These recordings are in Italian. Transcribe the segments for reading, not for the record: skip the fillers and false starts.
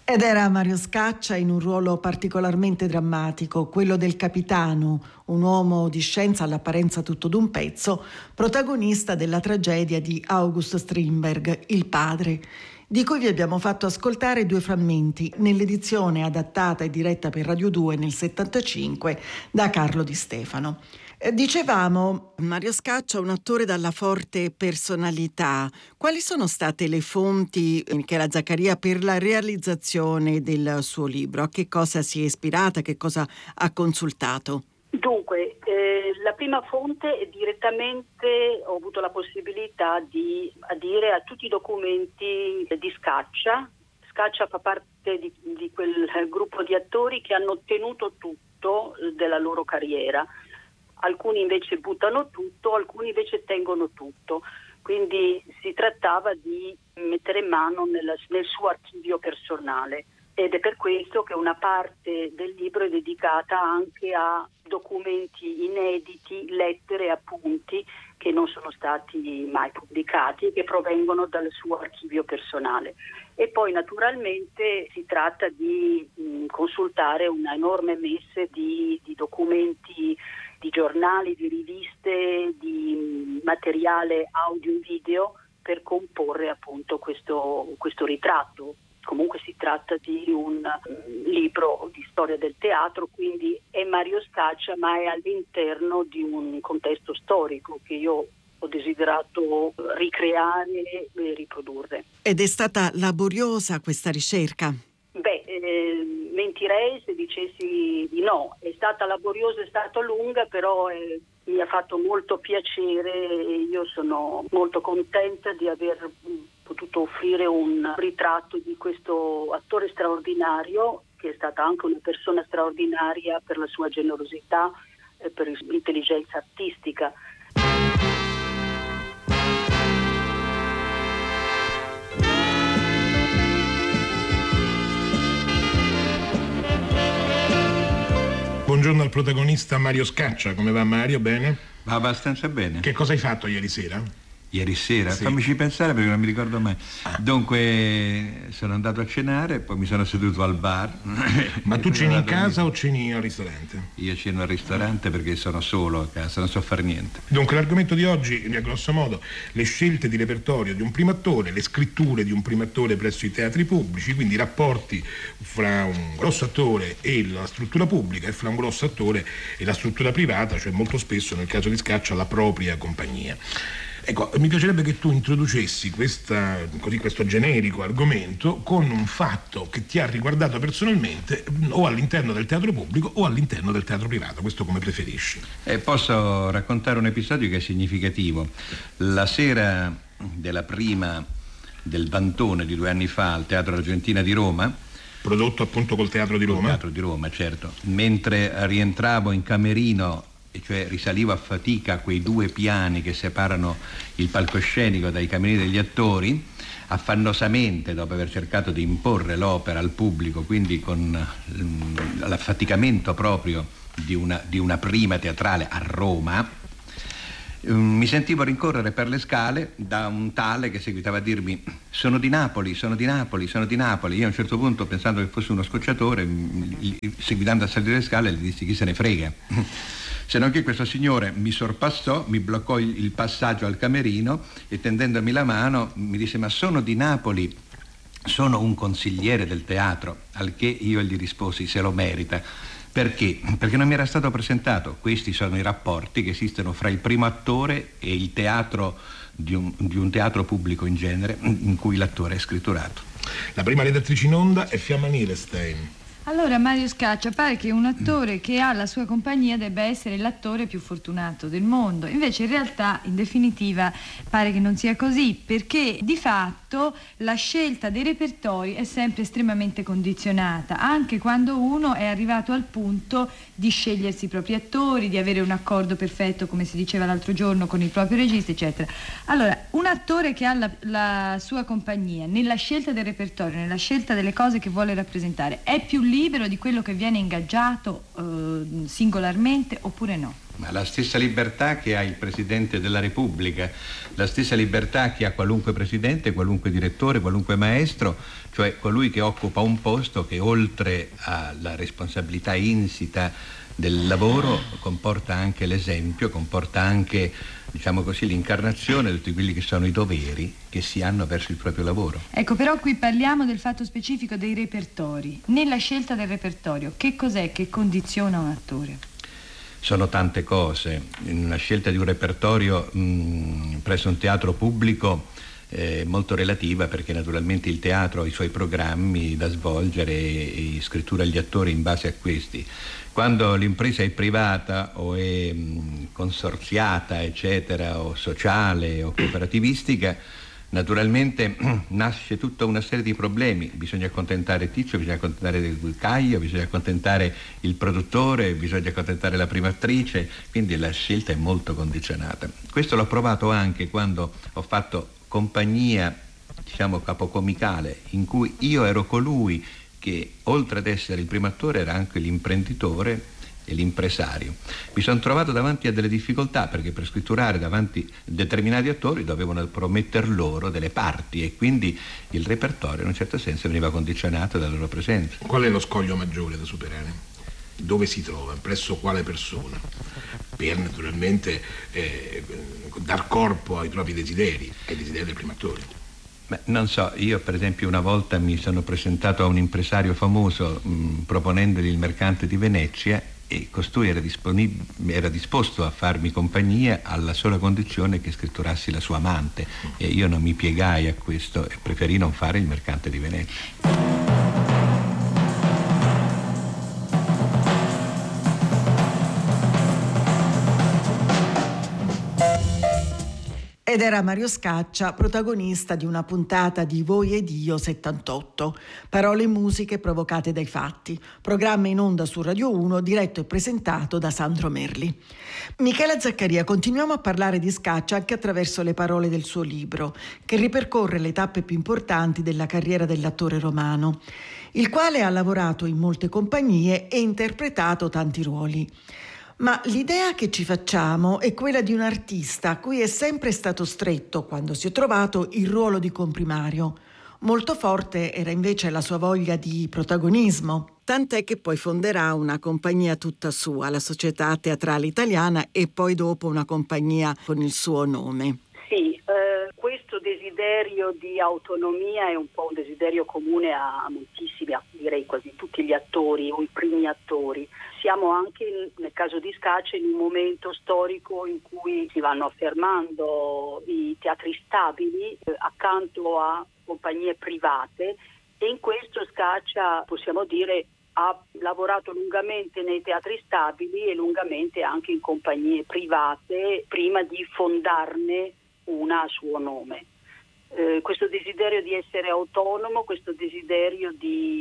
Ed era Mario Scaccia in un ruolo particolarmente drammatico, quello del capitano, un uomo di scienza all'apparenza tutto d'un pezzo, protagonista della tragedia di August Strindberg, Il padre, di cui vi abbiamo fatto ascoltare 2 frammenti nell'edizione adattata e diretta per Radio 2 nel 75 da Carlo Di Stefano. Dicevamo, Mario Scaccia, un attore dalla forte personalità. Quali sono state le fonti, Michela Zaccaria, per la realizzazione del suo libro? A che cosa si è ispirata, che cosa ha consultato? Dunque, la prima fonte è direttamente, ho avuto la possibilità di adire a tutti i documenti di Scaccia. Scaccia fa parte di quel gruppo di attori che hanno ottenuto tutto della loro carriera. Alcuni invece buttano tutto, alcuni invece tengono tutto. Quindi si trattava di mettere mano nel suo archivio personale. Ed è per questo che una parte del libro è dedicata anche a documenti inediti, lettere e appunti che non sono stati mai pubblicati e che provengono dal suo archivio personale. E poi naturalmente si tratta di consultare una enorme messe di documenti, di giornali, di riviste, di materiale audio e video per comporre appunto questo ritratto. Comunque si tratta di un libro di storia del teatro, quindi è Mario Scaccia, ma è all'interno di un contesto storico che io ho desiderato ricreare e riprodurre. Ed è stata laboriosa questa ricerca? Mentirei se dicessi di no. È stata laboriosa, è stata lunga, però mi ha fatto molto piacere e io sono molto contenta di aver potuto offrire un ritratto di questo attore straordinario, che è stata anche una persona straordinaria per la sua generosità e per l'intelligenza artistica. Buongiorno al protagonista Mario Scaccia. Come va Mario? Bene? Va abbastanza bene. Che cosa hai fatto ieri sera? Ieri sera? Sì. Fammici pensare perché non mi ricordo mai. Dunque sono andato a cenare, poi mi sono seduto al bar. Ma tu ceni in casa o ceni al ristorante? Io ceno al ristorante perché sono solo a casa, non so fare niente. Dunque l'argomento di oggi è grosso modo le scelte di repertorio di un primo attore, le scritture di un primo attore presso i teatri pubblici, quindi i rapporti fra un grosso attore e la struttura pubblica e fra un grosso attore e la struttura privata, cioè molto spesso nel caso di Scaccia la propria compagnia. Ecco, mi piacerebbe che tu introducessi questo generico argomento con un fatto che ti ha riguardato personalmente o all'interno del teatro pubblico o all'interno del teatro privato, questo come preferisci. Posso raccontare un episodio che è significativo. La sera della prima del Vantone di 2 anni fa al Teatro Argentina di Roma, prodotto appunto col Teatro di Roma. Il Teatro di Roma, certo. Mentre rientravo in camerino, e cioè risalivo a fatica quei 2 piani che separano il palcoscenico dai camerini degli attori, affannosamente, dopo aver cercato di imporre l'opera al pubblico, quindi con l'affaticamento proprio di una prima teatrale a Roma, mi sentivo rincorrere per le scale da un tale che seguitava a dirmi: sono di Napoli, sono di Napoli, sono di Napoli. Io a un certo punto, pensando che fosse uno scocciatore, seguitando a salire le scale, gli dissi: chi se ne frega. Se non che questo signore mi sorpassò, mi bloccò il passaggio al camerino e tendendomi la mano mi disse: ma sono di Napoli, sono un consigliere del teatro. Al che io gli risposi: se lo merita. Perché? Perché non mi era stato presentato. Questi sono i rapporti che esistono fra il primo attore e il teatro di un teatro pubblico in genere, in cui l'attore è scritturato. La prima redattrice in onda è Fiamma Nierestein. Allora Mario Scaccia, pare che un attore che ha la sua compagnia debba essere l'attore più fortunato del mondo. Invece in realtà, in definitiva, pare che non sia così, perché di fatto la scelta dei repertori è sempre estremamente condizionata, anche quando uno è arrivato al punto di scegliersi i propri attori, di avere un accordo perfetto, come si diceva l'altro giorno, con il proprio regista, eccetera. Allora, un attore che ha la sua compagnia, nella scelta del repertorio, nella scelta delle cose che vuole rappresentare, è più libero libero di quello che viene ingaggiato singolarmente oppure no? Ma la stessa libertà che ha il Presidente della Repubblica, la stessa libertà che ha qualunque presidente, qualunque direttore, qualunque maestro, cioè colui che occupa un posto che oltre alla responsabilità insita del lavoro comporta anche l'esempio, comporta anche, diciamo così, l'incarnazione di tutti quelli che sono i doveri che si hanno verso il proprio lavoro. Ecco, però qui parliamo del fatto specifico dei repertori. Nella scelta del repertorio, che cos'è che condiziona un attore? Sono tante cose. In una scelta di un repertorio presso un teatro pubblico molto relativa, perché naturalmente il teatro ha i suoi programmi da svolgere e scrittura agli attori in base a questi. Quando l'impresa è privata o è consorziata, eccetera, o sociale o cooperativistica, naturalmente nasce tutta una serie di problemi. Bisogna accontentare Tizio, bisogna accontentare Caio, bisogna accontentare il produttore, bisogna accontentare la prima attrice, quindi la scelta è molto condizionata. Questo l'ho provato anche quando ho fatto compagnia, diciamo capocomicale, in cui io ero colui che oltre ad essere il primo attore era anche l'imprenditore e l'impresario. Mi sono trovato davanti a delle difficoltà perché per scritturare davanti determinati attori dovevano prometter loro delle parti e quindi il repertorio in un certo senso veniva condizionato dalla loro presenza. Qual è lo scoglio maggiore da superare? Dove si trova? Presso quale persona? Per naturalmente dar corpo ai propri desideri, ai desideri del primo attore. Beh, non so, io per esempio una volta mi sono presentato a un impresario famoso proponendogli il Mercante di Venezia e costui era disposto a farmi compagnia alla sola condizione che scritturassi la sua amante e io non mi piegai a questo e preferì non fare il Mercante di Venezia. Ed era Mario Scaccia, protagonista di una puntata di Voi ed Io 78, parole e musiche provocate dai fatti, programma in onda su Radio 1 diretto e presentato da Sandro Merli. Michela Zaccaria, continuiamo a parlare di Scaccia anche attraverso le parole del suo libro, che ripercorre le tappe più importanti della carriera dell'attore romano, il quale ha lavorato in molte compagnie e interpretato tanti ruoli. Ma l'idea che ci facciamo è quella di un artista a cui è sempre stato stretto, quando si è trovato, il ruolo di comprimario. Molto forte era invece la sua voglia di protagonismo, tant'è che poi fonderà una compagnia tutta sua, la Società Teatrale Italiana, e poi dopo una compagnia con il suo nome. Sì, questo desiderio di autonomia è un po' un desiderio comune a moltissimi, direi quasi tutti gli attori o i primi attori. Siamo anche nel caso di Scaccia in un momento storico in cui si vanno affermando i teatri stabili accanto a compagnie private e in questo Scaccia, possiamo dire, ha lavorato lungamente nei teatri stabili e lungamente anche in compagnie private prima di fondarne una a suo nome. Questo desiderio di essere autonomo, questo desiderio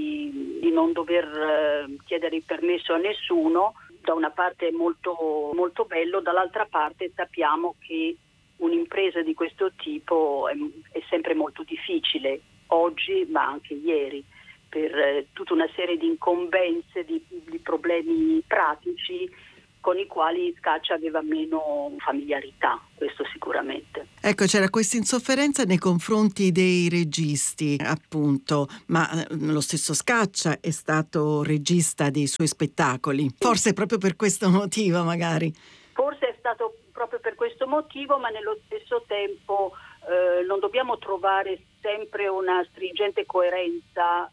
di non dover chiedere il permesso a nessuno, da una parte è molto, molto bello, dall'altra parte sappiamo che un'impresa di questo tipo è sempre molto difficile, oggi ma anche ieri, per tutta una serie di incombenze, di problemi pratici con i quali Scaccia aveva meno familiarità, questo sicuramente. Ecco, c'era questa insofferenza nei confronti dei registi, appunto, ma lo stesso Scaccia è stato regista dei suoi spettacoli, forse proprio per questo motivo magari. Forse è stato proprio per questo motivo, ma nello stesso tempo non dobbiamo trovare sempre una stringente coerenza,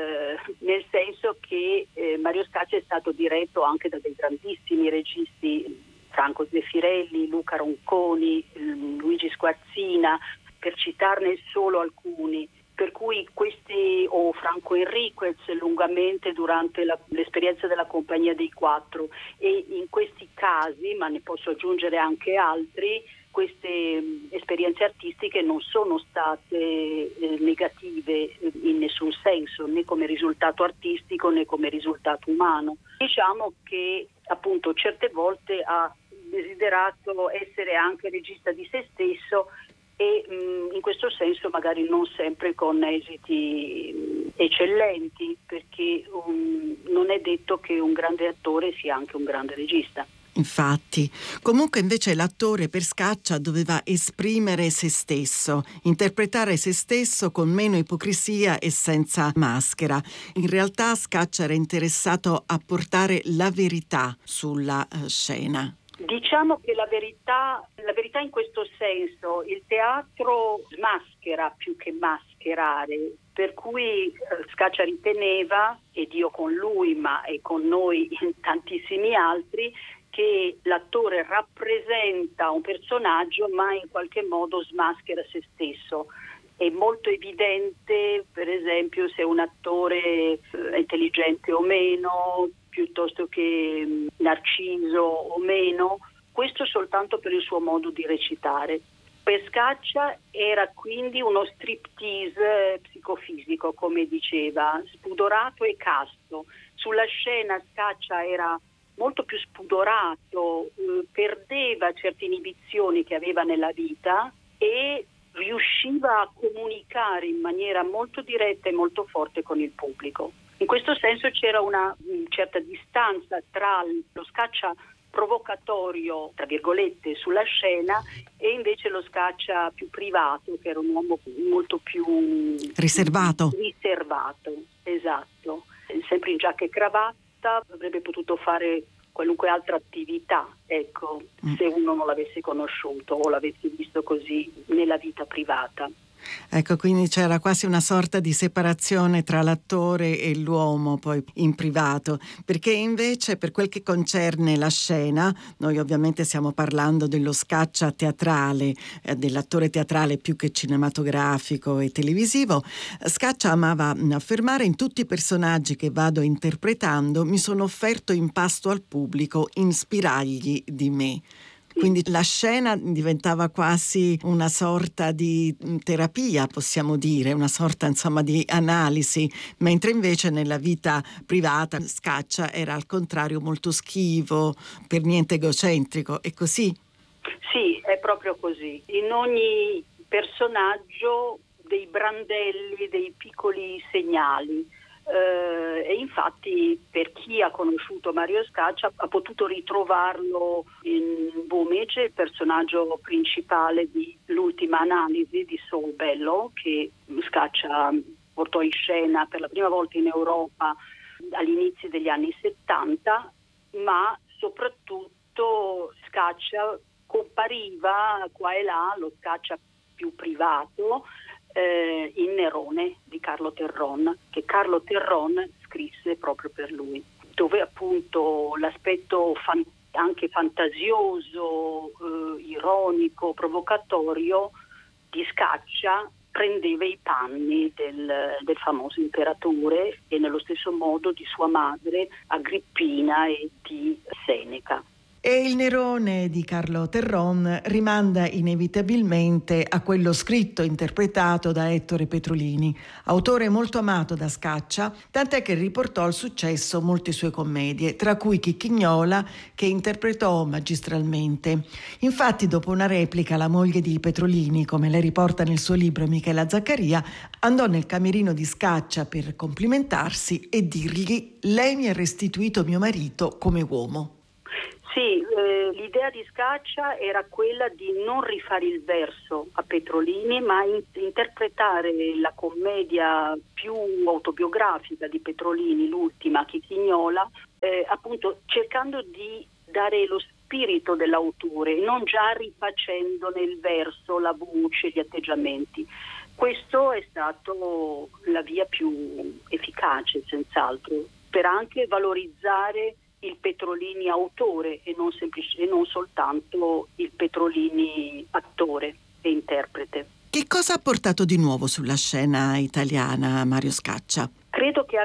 nel senso che Mario Scaccia è stato diretto anche da dei grandissimi registi, Franco Zeffirelli, Luca Ronconi, Luigi Squarzina, per citarne solo alcuni, per cui questi, o Franco Enriquez lungamente durante l'esperienza della Compagnia dei Quattro, e in questi casi, ma ne posso aggiungere anche altri, queste esperienze artistiche non sono state negative in nessun senso, né come risultato artistico né come risultato umano. Diciamo che appunto certe volte ha desiderato essere anche regista di se stesso e in questo senso magari non sempre con esiti eccellenti, perché non è detto che un grande attore sia anche un grande regista. Infatti, comunque invece l'attore per Scaccia doveva esprimere se stesso, interpretare se stesso con meno ipocrisia e senza maschera. In realtà Scaccia era interessato a portare la verità sulla scena. Diciamo che la verità in questo senso, il teatro smaschera più che mascherare, per cui Scaccia riteneva, ed io con lui ma e con noi tantissimi altri, che l'attore rappresenta un personaggio ma in qualche modo smaschera se stesso. È molto evidente, per esempio, se un attore è intelligente o meno, piuttosto che narciso o meno, questo soltanto per il suo modo di recitare. Per Scaccia era quindi uno striptease psicofisico, come diceva, spudorato e casto. Sulla scena Scaccia era molto più spudorato, perdeva certe inibizioni che aveva nella vita e riusciva a comunicare in maniera molto diretta e molto forte con il pubblico. In questo senso c'era una certa distanza tra lo Scaccia provocatorio, tra virgolette, sulla scena e invece lo Scaccia più privato, che era un uomo molto più riservato, esatto. Sempre in giacca e cravatta, avrebbe potuto fare qualunque altra attività, ecco, se uno non l'avesse conosciuto o l'avesse visto così nella vita privata. Ecco, quindi c'era quasi una sorta di separazione tra l'attore e l'uomo poi in privato, perché invece per quel che concerne la scena, noi ovviamente stiamo parlando dello Scaccia teatrale, dell'attore teatrale più che cinematografico e televisivo. Scaccia amava affermare: in tutti i personaggi che vado interpretando mi sono offerto in pasto al pubblico in spiragli di me. Quindi la scena diventava quasi una sorta di terapia, possiamo dire, una sorta insomma di analisi, mentre invece nella vita privata Scaccia era al contrario molto schivo, per niente egocentrico, è così? Sì, è proprio così. In ogni personaggio dei brandelli, dei piccoli segnali. E infatti per chi ha conosciuto Mario Scaccia ha potuto ritrovarlo in Bumece, il personaggio principale di L'ultima analisi di Saul Bellow, che Scaccia portò in scena per la prima volta in Europa all'inizio degli anni 70, ma soprattutto Scaccia compariva qua e là, lo Scaccia più privato, in Nerone di Carlo Terron, che Carlo Terron scrisse proprio per lui, dove appunto l'aspetto anche fantasioso, ironico, provocatorio di Scaccia prendeva i panni del famoso imperatore e nello stesso modo di sua madre Agrippina e di Seneca. E il Nerone di Carlo Terron rimanda inevitabilmente a quello scritto e interpretato da Ettore Petrolini, autore molto amato da Scaccia, tant'è che riportò al successo molte sue commedie, tra cui Chicchignola, che interpretò magistralmente. Infatti, dopo una replica, la moglie di Petrolini, come lei riporta nel suo libro Michela Zaccaria, andò nel camerino di Scaccia per complimentarsi e dirgli: «Lei mi ha restituito mio marito come uomo». Sì, l'idea di Scaccia era quella di non rifare il verso a Petrolini, ma interpretare la commedia più autobiografica di Petrolini, l'ultima, Chicchignola, appunto cercando di dare lo spirito dell'autore, non già rifacendo nel verso la voce, gli atteggiamenti. Questo è stato la via più efficace, senz'altro, per anche valorizzare il Petrolini autore e non soltanto il Petrolini attore e interprete. Che cosa ha portato di nuovo sulla scena italiana Mario Scaccia? Credo che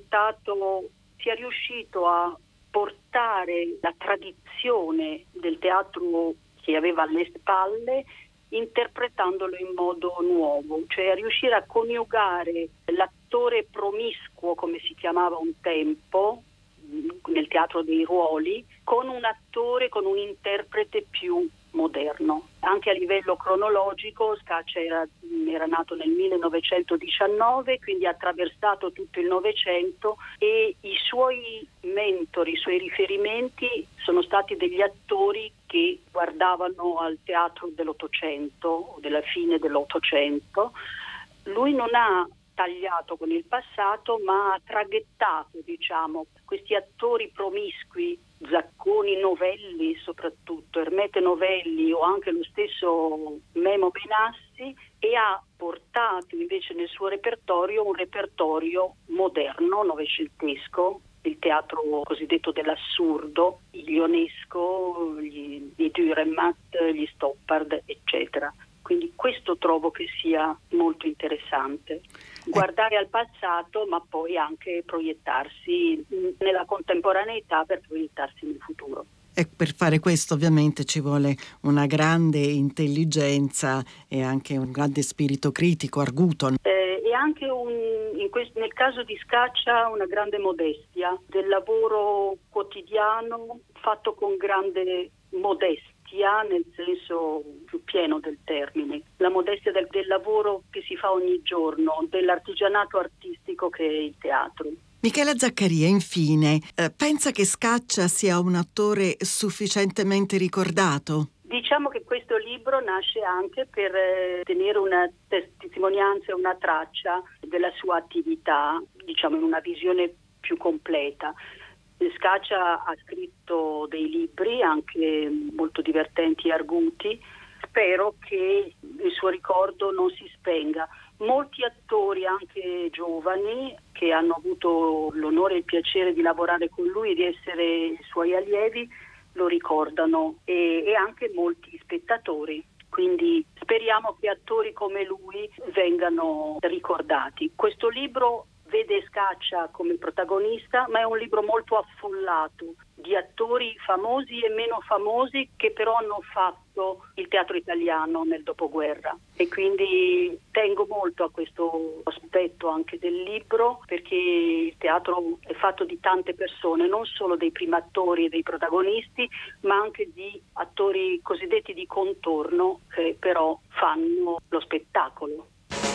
sia riuscito a portare la tradizione del teatro che aveva alle spalle, interpretandolo in modo nuovo, cioè a riuscire a coniugare l'attore promiscuo, come si chiamava un tempo, nel teatro dei ruoli, con un attore, con un interprete più moderno. Anche a livello cronologico Scaccia era nato nel 1919, quindi ha attraversato tutto il Novecento, e i suoi mentori, i suoi riferimenti sono stati degli attori che guardavano al teatro dell'Ottocento o della fine dell'Ottocento. Lui non ha tagliato con il passato, ma ha traghettato, questi attori promiscui, Zacconi, Novelli soprattutto, Ermete Novelli o anche lo stesso Memo Benassi, e ha portato invece nel suo repertorio un repertorio moderno, novecentesco, il teatro cosiddetto dell'assurdo, il Ionesco, i Dürrenmatt, gli Stoppard, eccetera. Quindi questo trovo che sia molto interessante, guardare al passato ma poi anche proiettarsi nella contemporaneità per proiettarsi nel futuro. E per fare questo ovviamente ci vuole una grande intelligenza e anche un grande spirito critico, arguto. E anche nel caso di Scaccia una grande modestia del lavoro quotidiano fatto con grande modestia, nel senso più pieno del termine, la modestia del lavoro che si fa ogni giorno, dell'artigianato artistico che è il teatro. Michela Zaccaria, infine, pensa che Scaccia sia un attore sufficientemente ricordato? Diciamo che questo libro nasce anche per tenere una testimonianza e una traccia della sua attività, in una visione più completa. Scaccia ha scritto dei libri anche molto divertenti e arguti. Spero che il suo ricordo non si spenga. Molti attori, anche giovani, che hanno avuto l'onore e il piacere di lavorare con lui e di essere i suoi allievi, lo ricordano, e anche molti spettatori. Quindi speriamo che attori come lui vengano ricordati. Questo libro vede Scaccia come protagonista, ma è un libro molto affollato di attori famosi e meno famosi che però hanno fatto il teatro italiano nel dopoguerra, e quindi tengo molto a questo aspetto anche del libro, perché il teatro è fatto di tante persone, non solo dei primi attori e dei protagonisti, ma anche di attori cosiddetti di contorno che però fanno lo spettacolo.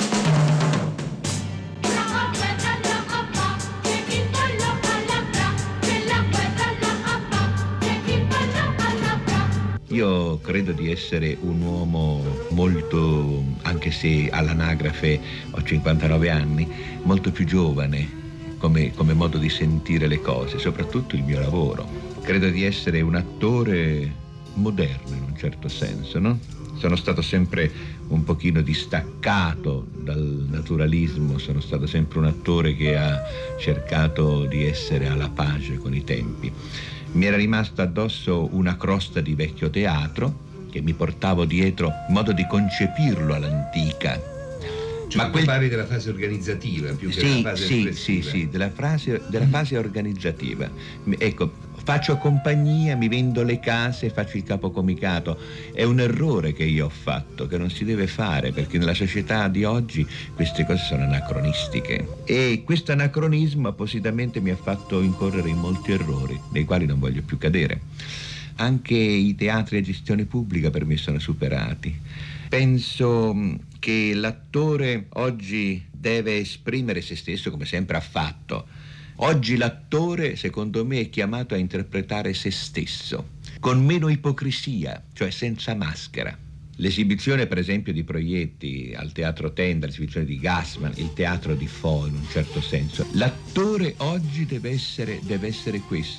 Io credo di essere un uomo molto, anche se all'anagrafe ho 59 anni, molto più giovane come modo di sentire le cose, soprattutto il mio lavoro. Credo di essere un attore moderno in un certo senso, no? Sono stato sempre un pochino distaccato dal naturalismo, sono stato sempre un attore che ha cercato di essere alla pace con i tempi. Mi era rimasta addosso una crosta di vecchio teatro che mi portavo dietro in modo di concepirlo all'antica. Cioè, ma parli della fase organizzativa più che della fase espressiva? Sì, della fase organizzativa. Ecco, faccio compagnia, mi vendo le case, faccio il capocomicato. È un errore che io ho fatto, che non si deve fare, perché nella società di oggi queste cose sono anacronistiche. E questo anacronismo appositamente mi ha fatto incorrere in molti errori, nei quali non voglio più cadere. Anche i teatri a gestione pubblica per me sono superati. Penso che l'attore oggi deve esprimere se stesso come sempre ha fatto. Oggi l'attore, secondo me, è chiamato a interpretare se stesso, con meno ipocrisia, cioè senza maschera. L'esibizione, per esempio, di Proietti al Teatro Tenda, l'esibizione di Gassman, il teatro di Fo, in un certo senso. L'attore oggi deve essere questo.